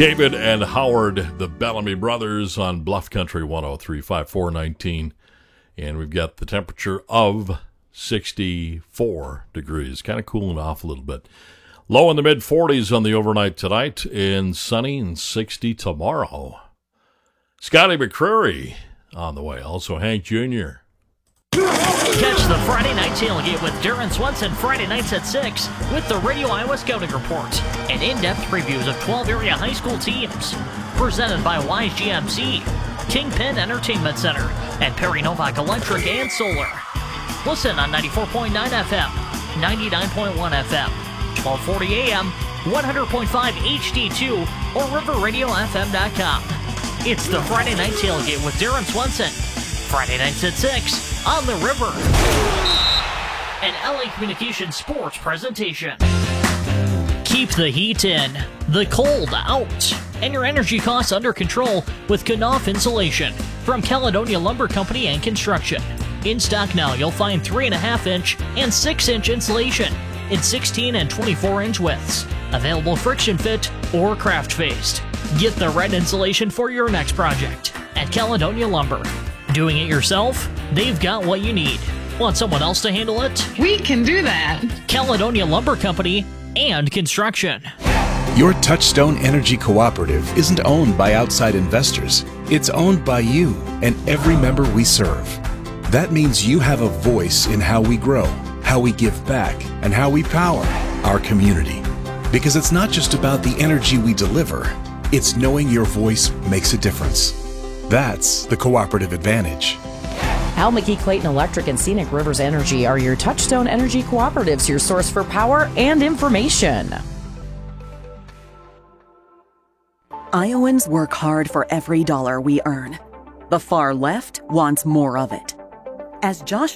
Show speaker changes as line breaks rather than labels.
David and Howard, the Bellamy Brothers, on Bluff Country 103.5, 419. And we've got the temperature of 64 degrees. Kind of cooling off a little bit. Low in the mid-40s on the overnight tonight, and sunny and 60 tomorrow. Scotty McCreary on the way. Also Hank Jr.
Catch the Friday Night Tailgate with Darren Swenson Friday nights at 6 with the Radio Iowa Scouting Report and in-depth previews of 12 area high school teams. Presented by Wise GMC, Kingpin Entertainment Center, and Perry Novak Electric and Solar. Listen on 94.9 FM, 99.1 FM, 1240 AM, 100.5 HD2, or riverradiofm.com. It's the Friday Night Tailgate with Darren Swenson. Friday nights at 6 on the River. An LA Communications sports presentation. Keep the heat in, the cold out, and your energy costs under control with Knauf Insulation from Caledonia Lumber Company and Construction. In stock now, you'll find 3.5-inch and 6-inch insulation in 16 and 24-inch widths. Available friction fit or craft faced. Get the right insulation for your next project at Caledonia Lumber. Doing it yourself? They've got what you need. Want someone else to handle it?
We can do that.
Caledonia Lumber Company and Construction.
Your Touchstone Energy Cooperative isn't owned by outside investors. It's owned by you and every member we serve. That means you have a voice in how we grow, how we give back, and how we power our community. Because it's not just about the energy we deliver, it's knowing your voice makes a difference. That's the cooperative advantage.
Al McGee Clayton Electric and Scenic Rivers Energy are your Touchstone Energy Cooperatives, your source for power and information.
Iowans work hard for every dollar we earn. The far left wants more of it. As Josh